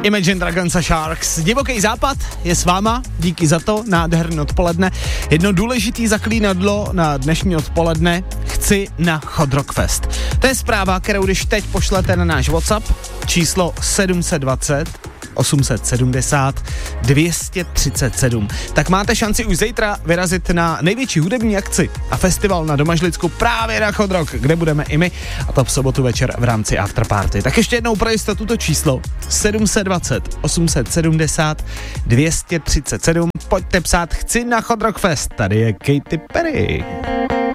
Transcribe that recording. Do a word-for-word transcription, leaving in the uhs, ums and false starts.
Imagine Dragons a Sharks. Divoký západ je s váma, díky za to, nádherný odpoledne. Jedno důležitý zaklínadlo na dnešní odpoledne, chci na Hot Rock Fest. To je zpráva, kterou když teď pošlete na náš WhatsApp, číslo sedm set dvacet osm set sedmdesát dvě stě třicet sedm, tak máte šanci už zítra vyrazit na největší hudební akci a festival na Domažlicku právě na Hot Rock, kde budeme i my, a to v sobotu večer v rámci afterparty. Tak ještě jednou pro jistotu to číslo sedm set dvacet osm set sedmdesát dvě stě třicet sedm, pojďte psát chci na Hot Rock Fest, tady je Katy Perry.